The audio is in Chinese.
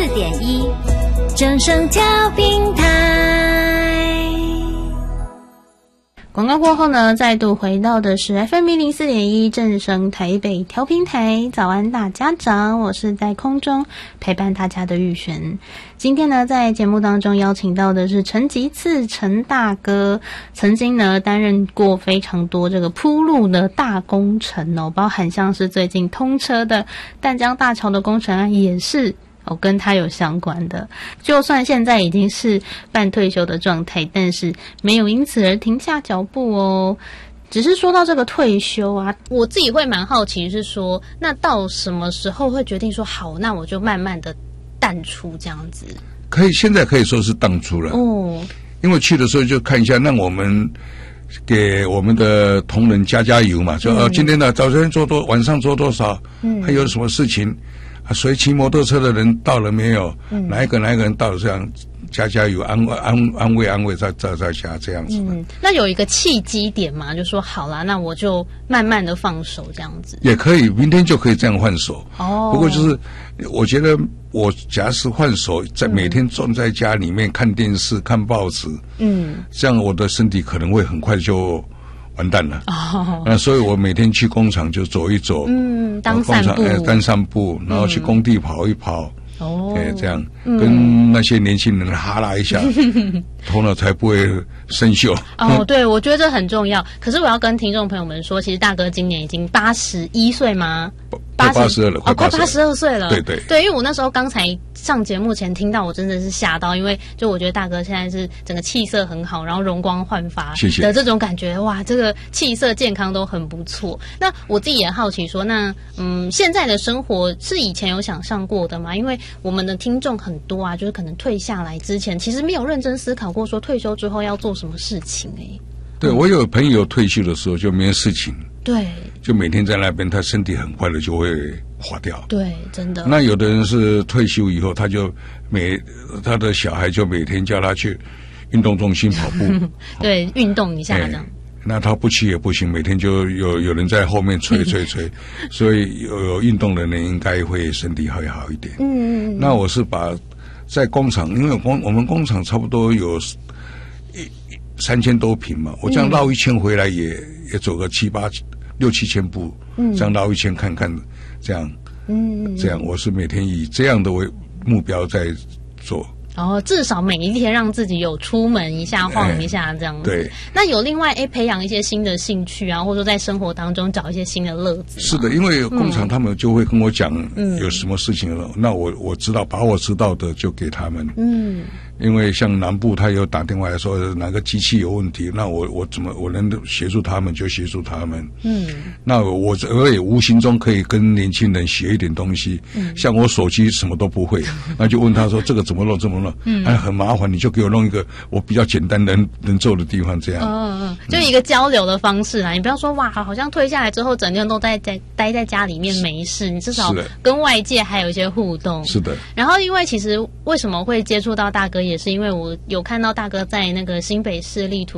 104.1正声调频台。 广告过后呢，再度回到的是 FM 104.1正声台北调频台。早安大家长，我是在空中陪伴大家的玉璇。今天呢，在节目当中邀请到的是陈吉次陈大哥，曾经呢担任过非常多这个铺路的大工程哦，包含像是最近通车的淡江大桥的工程案也是跟他有相关的。就算现在已经是半退休的状态，但是没有因此而停下脚步哦。只是说到这个退休啊，我自己会蛮好奇是说，那到什么时候会决定说好，那我就慢慢的淡出这样子？ 现在可以说是淡出了哦，因为去的时候就看一下，那我们给我们的同仁加油嘛，就今天的早晨做多，晚上做多少，还有什么事情。谁骑摩托车的人到了没有？哪一个人到了，这样加油，安慰，再加这样子。 那有一个契机点嘛，就说好啦，那我就慢慢的放手这样子。也可以，明天就可以这样换手。不过就是我觉得我假使换手，在每天坐在家里面看电视、看报纸，这样我的身体可能会很快就完蛋了。所以我每天去工厂就走一走， 当散步，然后去工地跑一跑，这样跟那些年轻人哈拉一下，头脑才不会生锈。 对，我觉得这很重要。可是我要跟听众朋友们说，其实大哥今年已经81岁吗？82 了，快 82岁了。 对， 因为我那时候刚才上节目前听到，我真的是吓到，因为就我觉得大哥现在是整个气色很好，然后容光焕发的这种感觉，哇，这个气色健康都很不错。那我自己也好奇说，那现在的生活是以前有想象过的吗？因为我们的听众很多啊，就是可能退下来之前，其实没有认真思考过说退休之后要做什么事情。 对，我有朋友退休的时候就没事情， 对， 就每天在那边，他身体很快的就会化掉。 对，真的。 那有的人是退休以后，他的小孩就每天叫他去运动中心跑步， 对，运动一下这样。 那他不去也不行，每天就有人在后面催，所以有运动的人应该会身体会好一点。那我是把在工厂，因为我们工厂差不多有3000多坪嘛，我这样绕一圈回来也走个6、7千步，这样绕一圈看看，这样我是每天以这样的为目标在做。 至少每一天让自己有出门一下晃一下这样子。 对。 那有另外培养一些新的兴趣啊，或者说在生活当中找一些新的乐子。 是的，因为工厂他们就会跟我讲有什么事情了，那我知道，把我知道的就给他们。因为像南部他有打电话来说哪个机器有问题，那我能协助他们就协助他们。那我也无形中可以跟年轻人学一点东西。像我手机什么都不会，那就问他说这个怎么弄，很麻烦，你就给我弄一个我比较简单能做的地方，这样。 就一个交流的方式啦。你不要说哇，好像退下来之后整天都待在家里面没事，你至少跟外界还有一些互动。 是的。 然后因为其实为什么会接触到大哥，也是因为我有看到大哥在那个新北市立图